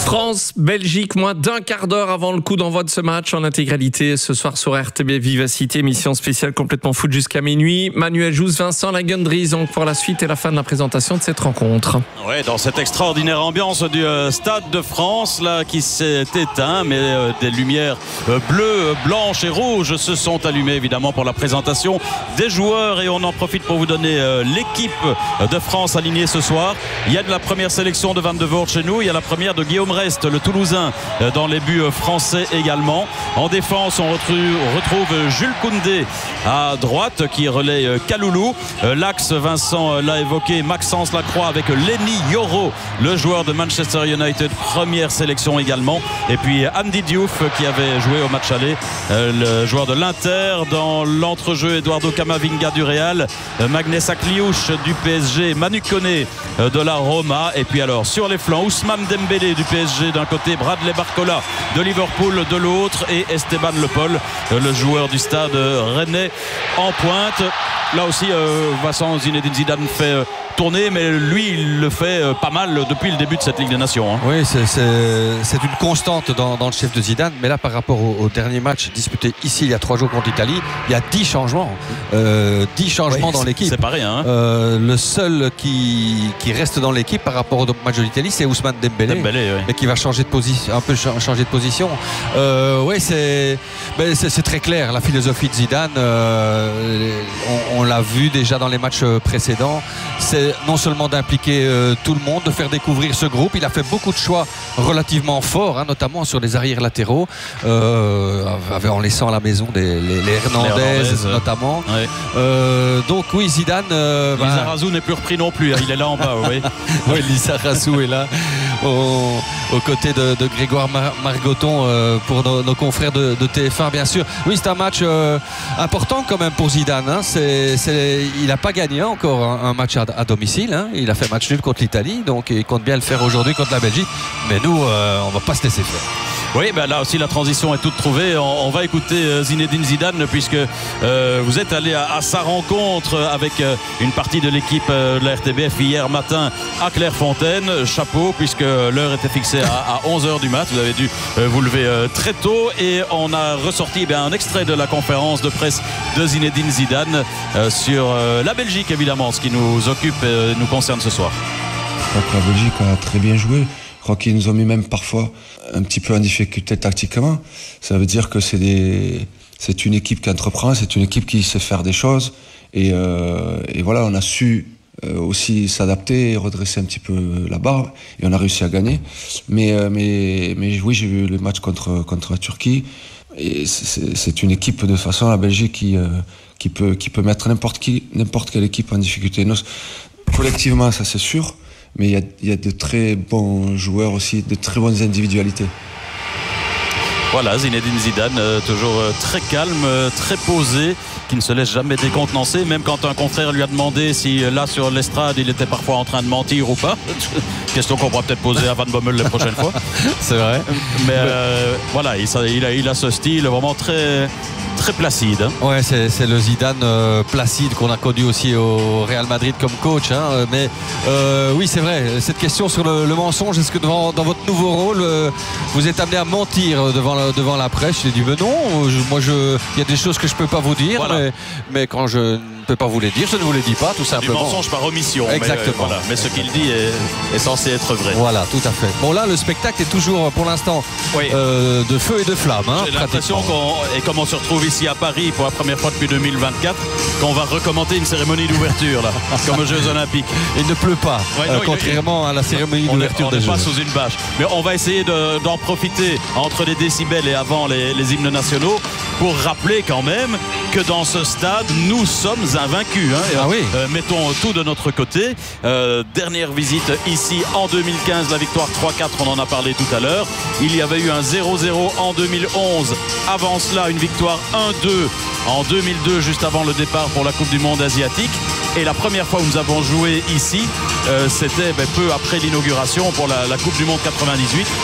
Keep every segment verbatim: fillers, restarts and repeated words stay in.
France-Belgique, moins d'un quart d'heure avant le coup d'envoi de ce match en intégralité ce soir sur R T B Vivacité, émission spéciale complètement foot jusqu'à minuit. Manuel Jousse, Vincent Lagundries donc pour la suite et la fin de la présentation de cette rencontre. Ouais, dans cette extraordinaire ambiance du euh, Stade de France là qui s'est éteint, mais euh, des lumières euh, bleues, blanches et rouges se sont allumées évidemment pour la présentation des joueurs et on en profite pour vous donner euh, l'équipe de France alignée ce soir. Il y a de la première sélection de Van de Voort chez nous, il y a la première de Guillaume Rest, le Toulousain, dans les buts français également. En défense, on retrouve, on retrouve Jules Koundé à droite qui relaie Kaloulou. L'axe, Vincent l'a évoqué, Maxence Lacroix avec Lenny Yoro, le joueur de Manchester United, première sélection également. Et puis Andy Diouf qui avait joué au match aller, le joueur de l'Inter. Dans l'entrejeu, Eduardo Camavinga du Real, Magnès Akliouche du P S G, Manu Koné de la Roma. Et puis alors sur les flancs, Ousmane Dembélé du P S G d'un côté, Bradley Barcola de Liverpool de l'autre et Esteban Le Pol, le joueur du Stade Rennais en pointe. Là aussi, euh, Vincent Zinedine Zidane fait euh, tourner, mais lui, il le fait euh, pas mal depuis le début de cette Ligue des Nations. Hein. Oui, c'est, c'est, c'est une constante dans, dans le chef de Zidane. Mais là, par rapport au, au dernier match disputé ici il y a trois jours contre l'Italie, il y a dix changements. Euh, dix changements oui, dans l'équipe. C'est pas rien. Hein. Euh, le seul qui, qui reste dans l'équipe par rapport au match de l'Italie, c'est Ousmane Dembélé, Dembélé oui. mais qui va changer de position, un peu changer de position. Euh, oui, c'est, ben c'est, c'est très clair. La philosophie de Zidane, euh, on, on l'a vu déjà dans les matchs précédents, c'est non seulement d'impliquer euh, tout le monde, de faire découvrir ce groupe. Il a fait beaucoup de choix relativement forts, hein, notamment sur les arrières latéraux, euh, en laissant à la maison des, les, les Hernandez, les Hernandez notamment. Ouais. Euh, donc oui, Zidane... Euh, Lizarazu bah... n'est plus repris non plus, hein, il est là en bas. Oui, oui Lizarazu est là au, aux côtés de, de Grégoire Mar- Margoton euh, pour nos, nos confrères de, de T F un, bien sûr. Oui, c'est un match euh, important quand même pour Zidane. Hein. C'est, c'est, il n'a pas gagné encore un, un match à, à domicile. Hein. Il a fait match nul contre l'Italie, donc il compte bien le faire aujourd'hui contre la Belgique. Mais nous, euh, on ne va pas se laisser faire. Oui, ben là aussi la transition est toute trouvée. On, on va écouter Zinedine Zidane puisque euh, vous êtes allé à, à sa rencontre avec euh, une partie de l'équipe euh, de la R T B F hier matin à Clairefontaine. Chapeau, puisque l'heure était fixée à, à onze heures du mat. Vous avez dû euh, vous lever euh, très tôt et on a ressorti eh bien, un extrait de la conférence de presse de Zinedine Zidane euh, sur euh, la Belgique, évidemment, ce qui nous occupe et euh, nous concerne ce soir. Je crois que la Belgique a très bien joué. Je crois qu'ils nous ont mis même parfois un petit peu en difficulté tactiquement. Ça veut dire que c'est, des, c'est une équipe qui entreprend, c'est une équipe qui sait faire des choses. Et, euh, et voilà, on a su euh, aussi s'adapter et redresser un petit peu la barre. Et on a réussi à gagner. Mais, euh, mais, mais oui, j'ai vu le match contre, contre la Turquie. Et c'est, c'est une équipe, de façon, la Belgique, qui, euh, qui, peut, qui peut mettre n'importe, qui, n'importe quelle équipe en difficulté. Nous, collectivement, ça c'est sûr. Mais il y a, il y a de très bons joueurs aussi, de très bonnes individualités. Voilà, Zinedine Zidane, euh, toujours euh, très calme, euh, très posé, qui ne se laisse jamais décontenancer, même quand un confrère lui a demandé si euh, là sur l'estrade il était parfois en train de mentir ou pas. Question qu'on pourra peut-être poser à Van Bommel la prochaine fois. C'est vrai. Mais euh, voilà, il, il, a, il a ce style vraiment très... très placide. Hein. Ouais, c'est, c'est le Zidane euh, placide qu'on a connu aussi au Real Madrid comme coach. Hein, mais euh, oui, c'est vrai. Cette question sur le, le mensonge, est-ce que devant, dans votre nouveau rôle, euh, vous êtes amené à mentir devant la, devant la presse? Je lui ai dit, mais non, je, moi, je, il y a des choses que je peux pas vous dire, voilà. mais, mais quand je ne peux pas vous les dire, je ne vous les dis pas, tout simplement. Du mensonge par omission. Exactement. Mais, euh, voilà. mais ce qu'il dit est, est censé être vrai. Voilà, tout à fait. Bon, là, le spectacle est toujours, pour l'instant, oui. euh, de feu et de flamme. Hein, J'ai l'impression qu'on, et comme on se retrouve ici à Paris pour la première fois depuis deux mille vingt-quatre, qu'on va recommencer une cérémonie d'ouverture là, comme aux Jeux Olympiques. Il ne pleut pas, ouais, euh, non, contrairement il, à la cérémonie on d'ouverture est, on des Jeux. On n'est pas Jeux. sous une bâche, mais on va essayer de, d'en profiter entre les décibels et avant les, les hymnes nationaux pour rappeler quand même que dans ce stade nous sommes invaincus. Hein, ah oui. euh, mettons tout de notre côté. Euh, dernière visite ici en deux mille quinze, la victoire trois quatre, on en a parlé tout à l'heure. Il y avait eu un zéro zéro en deux mille onze. Avant cela, une victoire un deux en deux mille deux, juste avant le départ pour la Coupe du Monde asiatique. Et la première fois où nous avons joué ici, euh, c'était ben, peu après l'inauguration pour la, la Coupe du Monde quatre-vingt-dix-huit.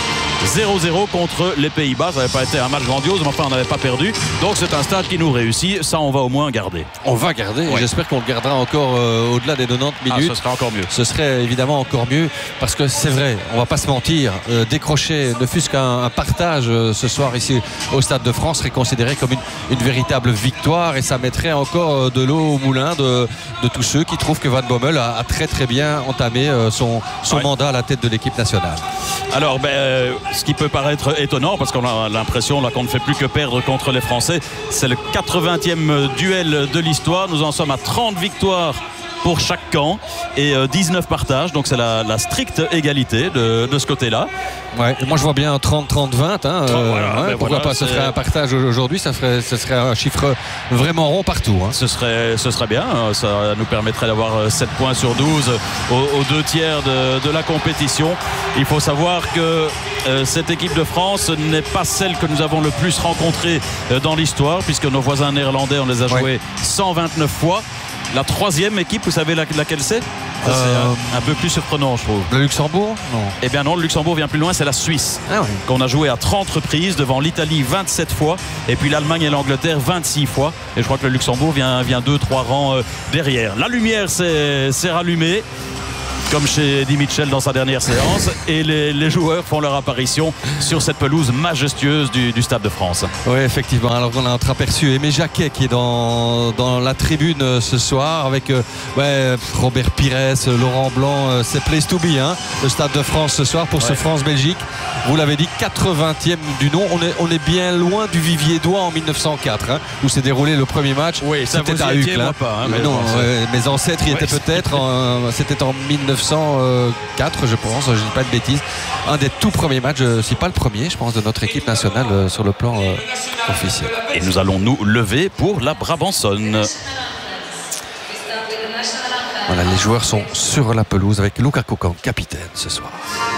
zéro zéro contre les Pays-Bas. Ça n'avait pas été un match grandiose, mais enfin on n'avait pas perdu. Donc c'est un stade qui nous réussit. Ça, on va au moins garder. On va garder. Ouais. J'espère qu'on le gardera encore euh, au-delà des quatre-vingt-dix minutes. Ah, ce serait encore mieux. Ce serait évidemment encore mieux parce que c'est vrai, on va pas se mentir. Euh, décrocher, ne fût-ce qu'un partage euh, ce soir ici au Stade de France serait considéré comme une, une véritable victoire et ça mettrait encore euh, de l'eau au moulin de, de tous ceux qui trouvent que Van Bommel a, a très très bien entamé euh, son, son ouais. mandat à la tête de l'équipe nationale. Alors, ben, euh, ce qui peut paraître étonnant, parce qu'on a l'impression là qu'on ne fait plus que perdre contre les Français, c'est le quatre-vingtième duel de l'histoire. Nous en sommes à trente victoires pour chaque camp et euh, dix-neuf partages, donc c'est la, la stricte égalité de, de ce côté-là. Ouais, moi je vois bien trente trente vingt hein, trente, voilà, euh, ouais, ben pourquoi voilà, pas, ce serait un partage aujourd'hui, ça ferait, ce serait un chiffre vraiment rond partout hein. ce, serait, ce serait bien, ça nous permettrait d'avoir sept points sur douze aux, aux deux tiers de, de la compétition. Il faut savoir que euh, cette équipe de France n'est pas celle que nous avons le plus rencontrée euh, dans l'histoire, puisque nos voisins néerlandais, on les a joués ouais. cent vingt-neuf fois. La troisième équipe, vous savez laquelle c'est ? Ça, euh... c'est un, un peu plus surprenant, je trouve. Le Luxembourg ? Non. Eh bien non, le Luxembourg vient plus loin, c'est la Suisse. Ah oui. Qu'on a joué à trente reprises, devant l'Italie vingt-sept fois, et puis l'Allemagne et l'Angleterre vingt-six fois. Et je crois que le Luxembourg vient, vient deux trois rangs euh, derrière. La lumière s'est, s'est rallumée, comme chez Eddie Mitchell dans sa dernière séance, et les, les joueurs font leur apparition sur cette pelouse majestueuse du, du Stade de France. Oui, effectivement. Alors on a entreaperçu Aimé Jacquet qui est dans, dans la tribune ce soir avec euh, ouais, Robert Pires, Laurent Blanc. Euh, c'est place to be, hein, le Stade de France ce soir pour ouais. ce France-Belgique. Vous l'avez dit, quatre-vingtième du nom. On est, on est bien loin du Vivier-Dois en mille neuf cent quatre, hein, où s'est déroulé le premier match. Oui, ça c'était vous à Uccle. Hein. Pas, hein, mais non, euh, mes ancêtres y ouais, étaient peut-être. En, c'était en mille neuf cent quatre, je pense, je ne dis pas de bêtises. Un des tout premiers matchs, si pas le premier, je pense, de notre équipe nationale euh, sur le plan euh, officiel. Et nous allons nous lever pour la Brabançonne. Voilà, les joueurs sont sur la pelouse avec Luka Kokan, capitaine ce soir.